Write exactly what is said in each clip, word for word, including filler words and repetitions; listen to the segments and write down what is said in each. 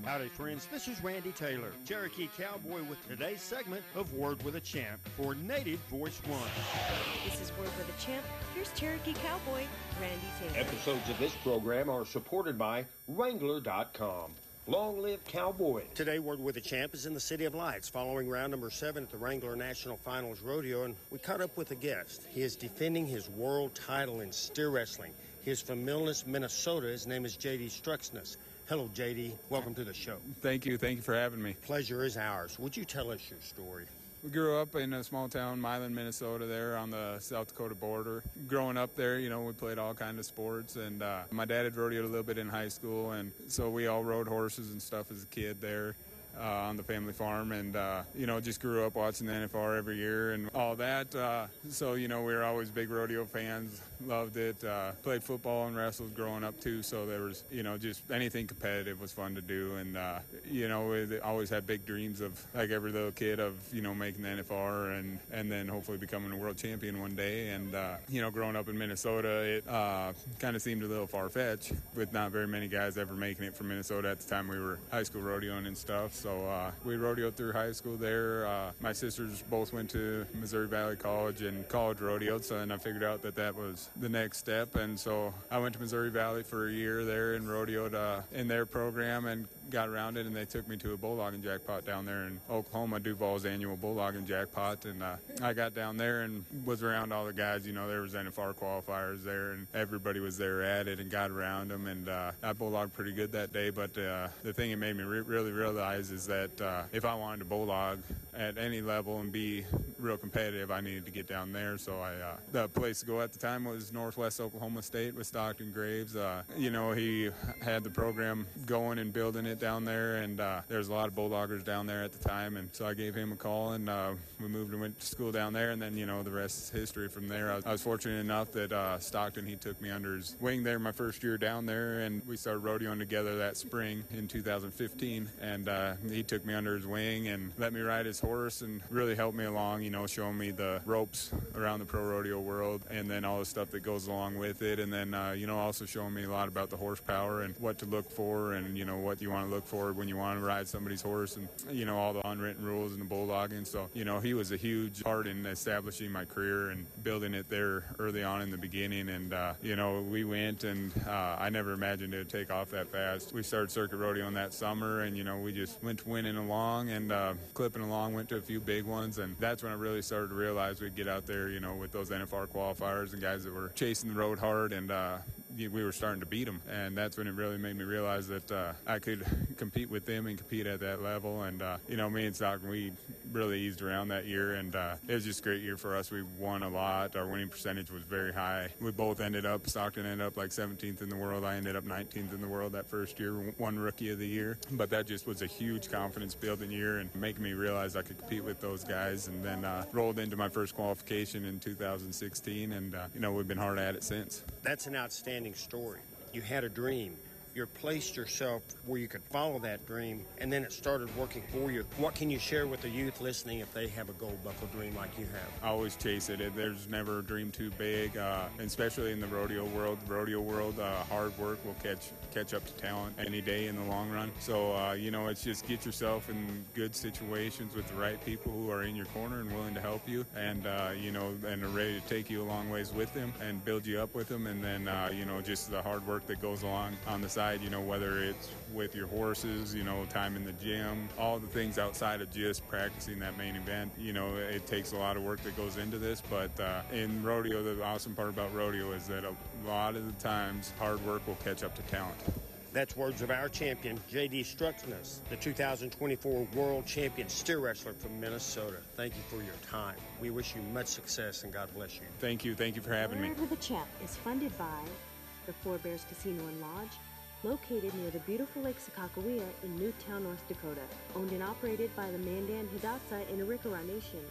Howdy, friends. This is Randy Taylor, Cherokee Cowboy, with today's segment of Word with a Champ for Native Voice One. This is Word with a Champ. Here's Cherokee Cowboy, Randy Taylor. Episodes of this program are supported by Wrangler dot com. Long live Cowboy. Today, Word with a Champ is in the City of Lights, following round number seven at the Wrangler National Finals Rodeo, and we caught up with a guest. He is defending his world title in steer wrestling. He is from Milnes, Minnesota. His name is J D Struxness. Hello, J D. Welcome to the show. Thank you. Thank you for having me. Pleasure is ours. Would you tell us your story? We grew up in a small town, Milan, Minnesota, there on the South Dakota border. Growing up there, you know, we played all kinds of sports, and uh, my dad had rodeoed a little bit in high school, and so we all rode horses and stuff as a kid there. Uh, on the family farm, and uh, you know, just grew up watching the N F R every year and all that. Uh, so you know, we were always big rodeo fans. Loved it. Uh, played football and wrestled growing up too. So there was, you know, just anything competitive was fun to do. And uh, you know, we always had big dreams of, like every little kid, of you know, making the N F R and and then hopefully becoming a world champion one day. And uh, you know, growing up in Minnesota, it uh, kind of seemed a little far fetched with not very many guys ever making it from Minnesota at the time. We were high school rodeoing and stuff. So uh, we rodeoed through high school there. Uh, my sisters both went to Missouri Valley College and college rodeoed, so then I figured out that that was the next step. And so I went to Missouri Valley for a year there and rodeoed uh, in their program and got around it, and they took me to a bulldogging jackpot down there in Oklahoma, Duval's annual bulldogging jackpot. And uh, I got down there and was around all the guys. You know, there was N F R qualifiers there, and everybody was there at it and got around them. And uh, I bulldogged pretty good that day. But uh, the thing it made me re- really realize is that uh, if I wanted to bulldog at any level and be real competitive, I needed to get down there. So I, uh, the place to go at the time was Northwest Oklahoma State with Stockton Graves. Uh, you know, he had the program going and building it down there, and uh, there's a lot of bulldoggers down there at the time. And so I gave him a call, and uh, we moved and went to school down there. And then, you know, the rest is history from there. I was, I was fortunate enough that uh, Stockton, he took me under his wing there my first year down there, and we started rodeoing together that spring in two thousand fifteen. And uh, he took me under his wing and let me ride his horse and really helped me along, you know, showing me the ropes around the pro rodeo world and then all the stuff that goes along with it. And then, uh, you know, also showing me a lot about the horsepower and what to look for and, you know, what you want to look for when you want to ride somebody's horse and, you know, all the unwritten rules and the bulldogging. So, you know, he was a huge part in establishing my career and building it there early on in the beginning. And, uh, you know, we went and uh, I never imagined it would take off that fast. We started circuit rodeoing that summer and, you know, we just went winning along and uh, clipping along, went to a few big ones. And that's when I really started to realize we'd get out there, you know, with those N F R qualifiers and guys that were chasing the road hard, and uh, we were starting to beat them. And that's when it really made me realize that uh, I could compete with them and compete at that level. And, uh, you know, me and Stockton, we really eased around that year, and uh, it was just a great year for us. We won a lot. Our winning percentage was very high. We both ended up, Stockton ended up like seventeenth in the world. I ended up nineteenth in the world that first year, won Rookie of the Year. But that just was a huge confidence building year and making me realize I could compete with those guys. And then uh, rolled into my first qualification in two thousand sixteen, and, uh, you know, we've been hard at it since. That's an outstanding story. You had a dream. You placed yourself where you could follow that dream, and then it started working for you. What can you share with the youth listening if they have a gold buckle dream like you have? I always chase it. There's never a dream too big, uh, especially in the rodeo world. The rodeo world, uh, hard work will catch catch up to talent any day in the long run. So, uh, you know, it's just get yourself in good situations with the right people who are in your corner and willing to help you, and, uh, you know, and are ready to take you a long ways with them and build you up with them. And then, uh, you know, just the hard work that goes along on the side. You know, whether it's with your horses, you know, time in the gym, all the things outside of just practicing that main event. You know, it takes a lot of work that goes into this, but uh, in rodeo, the awesome part about rodeo is that a lot of the times hard work will catch up to talent. That's words of our champion, J D Struxness, the two thousand twenty-four World Champion steer wrestler from Minnesota. Thank you for your time. We wish you much success, and God bless you. Thank you. Thank you for having me. Word with a Champ is funded by the Four Bears Casino and Lodge, located near the beautiful Lake Sakakawea in Newtown, North Dakota. Owned and operated by the Mandan Hidatsa in Arikara Nation.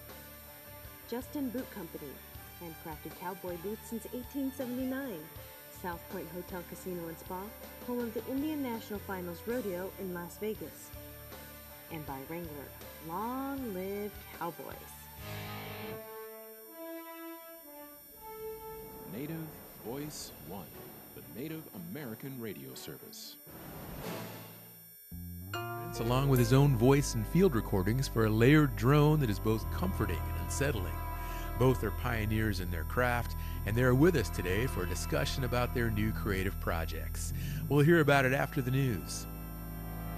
Justin Boot Company, handcrafted cowboy boots since eighteen seventy-nine. South Point Hotel Casino and Spa, home of the Indian National Finals Rodeo in Las Vegas. And by Wrangler. Long live Cowboys. Native Voice One, the Native American radio service. instruments, along with his own voice and field recordings for a layered drone that is both comforting and unsettling. Both are pioneers in their craft, and they're with us today for a discussion about their new creative projects. We'll hear about it after the news.